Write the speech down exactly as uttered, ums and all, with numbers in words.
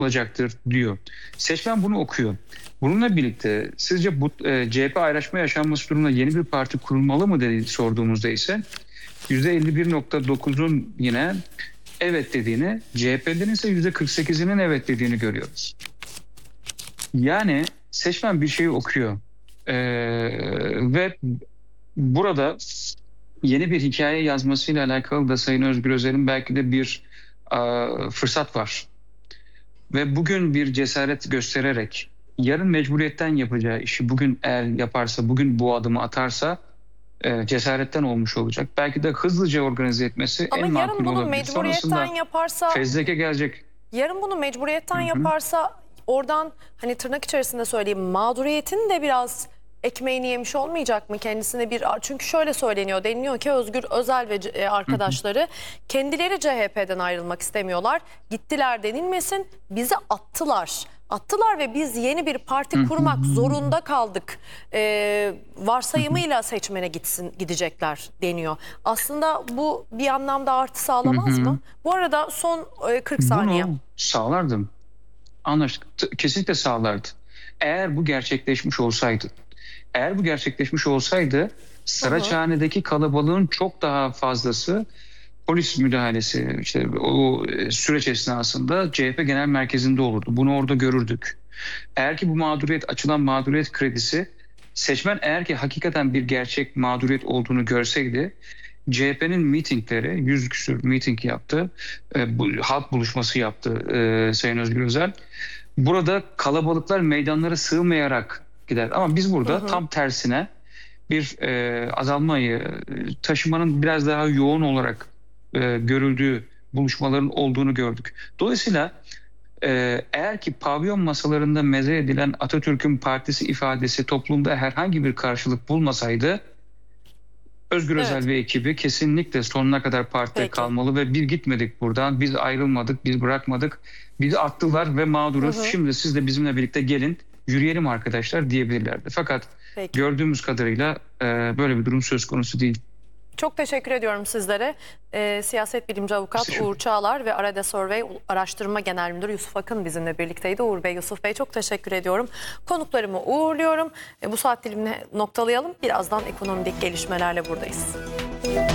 olacaktır diyor. Seçmen bunu okuyor. Bununla birlikte sizce bu e, C H P ayrışma yaşanması durumunda yeni bir parti kurulmalı mı dedi sorduğumuzda ise yüzde elli bir nokta dokuzun yine evet dediğini, C H P'lerin ise yüzde kırk sekizinin evet dediğini görüyoruz. Yani seçmen bir şeyi okuyor ee, ve burada yeni bir hikaye yazmasıyla alakalı da Sayın Özgür Özel'in belki de bir a, fırsat var. Ve bugün bir cesaret göstererek yarın mecburiyetten yapacağı işi bugün eğer yaparsa, bugün bu adımı atarsa e, cesaretten olmuş olacak. Belki de hızlıca organize etmesi Ama en yarın makul bunu olabilir. mecburiyetten Sonrasında yaparsa, fezleke gelecek. yarın bunu mecburiyetten Hı hı. yaparsa oradan hani tırnak içerisinde söyleyeyim mağduriyetin de biraz ekmeğini yemiş olmayacak mı kendisine bir, çünkü şöyle söyleniyor, deniliyor ki Özgür Özel ve e, arkadaşları hı hı. kendileri C H P'den ayrılmak istemiyorlar. Gittiler denilmesin, bizi attılar. Attılar ve biz yeni bir parti kurmak zorunda kaldık. Ee, varsayımıyla seçmene gitsin gidecekler deniyor. Aslında bu bir anlamda artı sağlamaz mı? Bu arada son e, kırk saniye. Bunu sağlardım. Anlaştık. Kesinlikle sağlardı. Eğer bu gerçekleşmiş olsaydı. Eğer bu gerçekleşmiş olsaydı Saraçhane'deki kalabalığın çok daha fazlası polis müdahalesi, işte o süreç esnasında C H P Genel Merkezi'nde olurdu. Bunu orada görürdük. Eğer ki bu mağduriyet, açılan mağduriyet kredisi, seçmen eğer ki hakikaten bir gerçek mağduriyet olduğunu görseydi, C H P'nin mitingleri, yüz küsur miting yaptı, e, bu, halk buluşması yaptı e, Sayın Özgür Özel. Burada kalabalıklar meydanlara sığmayarak gider. Ama biz burada hı hı. tam tersine bir e, azalmayı, taşımanın biraz daha yoğun olarak e, görüldüğü buluşmaların olduğunu gördük. Dolayısıyla e, eğer ki pavyon masalarında meze edilen Atatürk'ün partisi ifadesi toplumda herhangi bir karşılık bulmasaydı, Özgür evet. Özel ve ekibi kesinlikle sonuna kadar partide Peki. kalmalı ve biz gitmedik buradan, biz ayrılmadık, biz bırakmadık, bizi attılar ve mağduruz. Hı hı. Şimdi siz de bizimle birlikte gelin, yürüyelim arkadaşlar diyebilirlerdi. Fakat Peki. gördüğümüz kadarıyla e, böyle bir durum söz konusu değil. Çok teşekkür ediyorum sizlere. Ee, siyaset bilimci avukat Uğur Çağlar ve Arada Survey Araştırma Genel Müdürü Yusuf Akın bizimle birlikteydi. Uğur Bey, Yusuf Bey çok teşekkür ediyorum. Konuklarımı uğurluyorum. Ee, bu saat dilimini noktalayalım. Birazdan ekonomik gelişmelerle buradayız.